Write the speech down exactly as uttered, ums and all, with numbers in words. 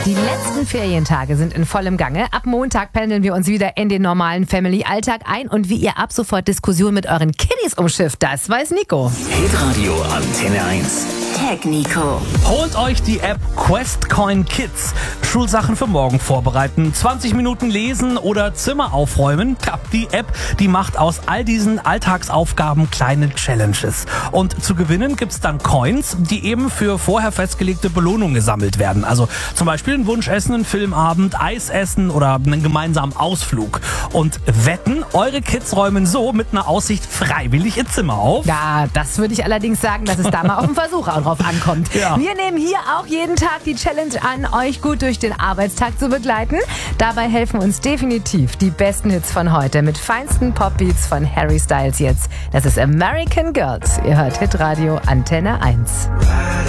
Die letzten Ferientage sind in vollem Gange. Ab Montag pendeln wir uns wieder in den normalen Family-Alltag ein. Und wie ihr ab sofort Diskussionen mit euren Kiddies umschifft, das weiß Nico. Hitradio Antenne eins. Tag Nico. Holt euch die App QuestCoin Kids. Schulsachen für morgen vorbereiten, zwanzig Minuten lesen oder Zimmer aufräumen. Ja, die App, die macht aus all diesen Alltagsaufgaben kleine Challenges. Und zu gewinnen gibt's dann Coins, die eben für vorher festgelegte Belohnungen gesammelt werden. Also zum Beispiel ein Wunschessen, ein Filmabend, Eis essen oder einen gemeinsamen Ausflug. Und wetten, eure Kids räumen so mit einer Aussicht freiwillig ihr Zimmer auf. Ja, das würde ich allerdings sagen, dass es da mal auf den Versuch auch drauf ankommt. Ja. Wir nehmen hier auch jeden Tag die Challenge an, euch gut durch den Arbeitstag zu begleiten. Dabei helfen uns definitiv die besten Hits von heute mit feinsten Popbeats von Harry Styles jetzt. Das ist American Girls. Ihr hört Hitradio Antenne eins.